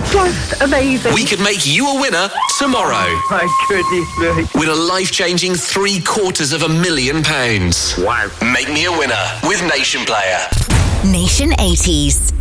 Just amazing. We could make you a winner tomorrow. My goodness me. Win a life-changing £750,000. Wow. Make me a winner with Nation Player. Nation 80s.